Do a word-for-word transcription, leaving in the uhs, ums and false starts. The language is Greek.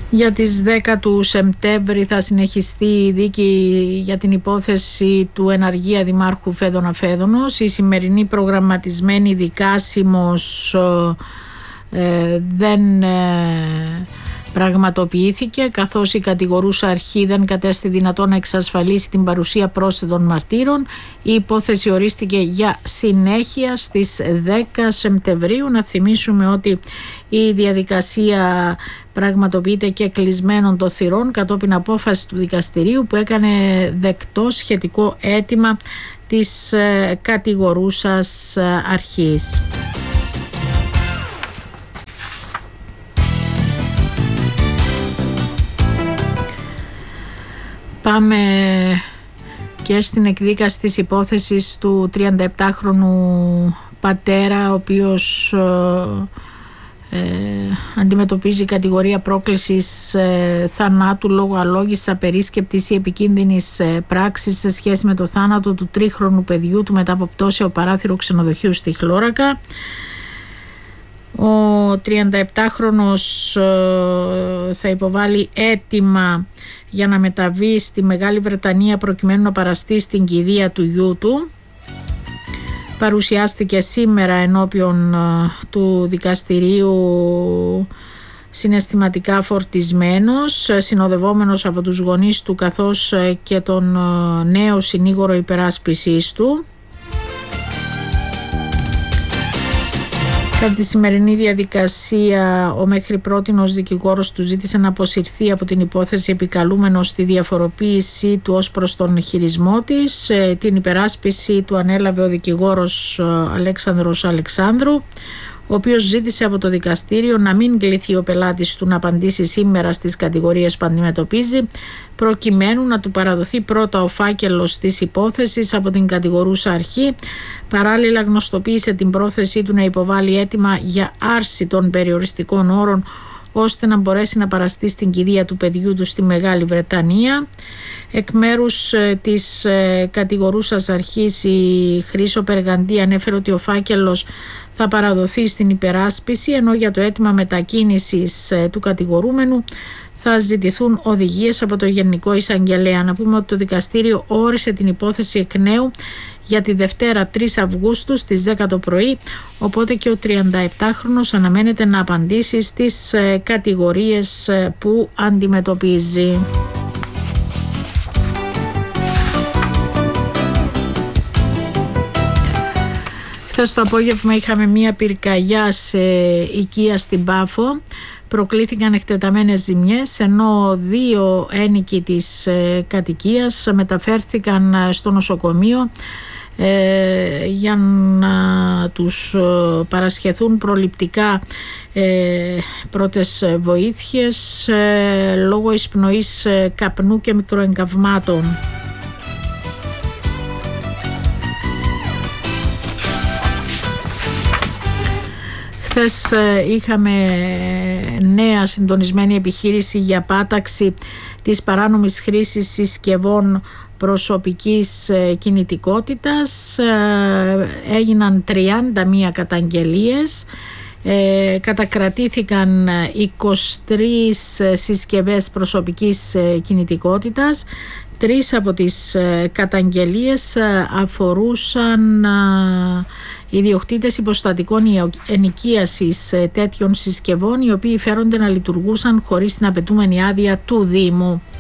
Για τις δέκα του Σεπτέμβρη θα συνεχιστεί η δίκη για την υπόθεση του εναργία Δημάρχου Φέδωνα Φέδωνος. Η σημερινή προγραμματισμένη δικάσιμος ε, δεν ε, πραγματοποιήθηκε, καθώς η κατηγορούσα αρχή δεν κατέστη δυνατόν να εξασφαλίσει την παρουσία πρόσθετων μαρτύρων. Η υπόθεση ορίστηκε για συνέχεια στις δέκα Σεπτεμβρίου. Να θυμίσουμε ότι η διαδικασία πραγματοποιείται και κλεισμένων των θυρών κατόπιν απόφαση του δικαστηρίου που έκανε δεκτό σχετικό αίτημα της κατηγορούσας αρχής. Πάμε και στην εκδίκαση της υπόθεσης του τριανταεπτάχρονου πατέρα, ο οποίος ε, αντιμετωπίζει κατηγορία πρόκλησης ε, θανάτου λόγω αλόγης, απερίσκεπτης ή επικίνδυνης ε, πράξης σε σχέση με το θάνατο του τρίχρονου παιδιού του μετά από πτώση από παράθυρο ξενοδοχείου στη Χλώρακα. Ο τριανταεπτάχρονος ε, θα υποβάλει αίτημα για να μεταβεί στη Μεγάλη Βρετανία προκειμένου να παραστεί στην κηδεία του γιού του. Παρουσιάστηκε σήμερα ενώπιον ε, του δικαστηρίου συναισθηματικά φορτισμένος, συνοδευόμενος από τους γονείς του καθώς ε, και τον ε, νέο συνήγορο υπεράσπισης του. Κατά τη σημερινή διαδικασία, ο μέχρι πρότινος δικηγόρος του ζήτησε να αποσυρθεί από την υπόθεση επικαλούμενος στη διαφοροποίησή του ως προς τον χειρισμό της. Την υπεράσπιση του ανέλαβε ο δικηγόρος Αλέξανδρος Αλεξάνδρου, ο οποίος ζήτησε από το δικαστήριο να μην κληθεί ο πελάτης του να απαντήσει σήμερα στις κατηγορίες που αντιμετωπίζει, προκειμένου να του παραδοθεί πρώτα ο φάκελος της υπόθεσης από την κατηγορούσα αρχή. Παράλληλα γνωστοποίησε την πρόθεσή του να υποβάλει αίτημα για άρση των περιοριστικών όρων, ώστε να μπορέσει να παραστεί στην κηδεία του παιδιού του στη Μεγάλη Βρετανία. Εκ μέρους ε, της ε, κατηγορούσας αρχής, η Χρύσο Περγαντή ανέφερε ότι ο φάκελος θα παραδοθεί στην υπεράσπιση, ενώ για το αίτημα μετακίνησης ε, του κατηγορούμενου θα ζητηθούν οδηγίες από το Γενικό Εισαγγελέα. Να πούμε ότι το δικαστήριο όρισε την υπόθεση εκ νέου για τη Δευτέρα τρεις Αυγούστου στις δέκα το πρωί, οπότε και ο τριανταεπτάχρονος αναμένεται να απαντήσει στις ε, κατηγορίες ε, που αντιμετωπίζει. Χθες το απόγευμα είχαμε μία πυρκαγιά σε οικία στην Πάφο. Προκλήθηκαν εκτεταμένες ζημιές, ενώ δύο ένοικοι της ε, κατοικίας μεταφέρθηκαν στο νοσοκομείο ε, για να τους ε, παρασχεθούν προληπτικά ε, πρώτες βοήθειες ε, λόγω εισπνοής ε, καπνού και μικροεγκαυμάτων. Χθες είχαμε νέα συντονισμένη επιχείρηση για πάταξη της παράνομης χρήσης συσκευών προσωπικής κινητικότητας. Έγιναν τριάντα μία καταγγελίες. Ε, κατακρατήθηκαν είκοσι τρεις συσκευές προσωπικής κινητικότητας. Τρεις από τις καταγγελίες αφορούσαν ιδιοκτήτες υποστατικών ενοικίασης τέτοιων συσκευών, οι οποίοι φέρονται να λειτουργούσαν χωρίς την απαιτούμενη άδεια του Δήμου.